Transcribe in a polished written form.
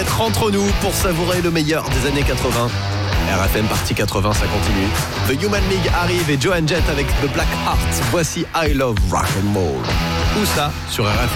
d'être entre nous pour savourer le meilleur des années 80. RFM partie 80, ça continue. The Human League arrive et Joan Jett avec The Black Heart. Voici I Love Rock and Roll. Où ça sur RFM?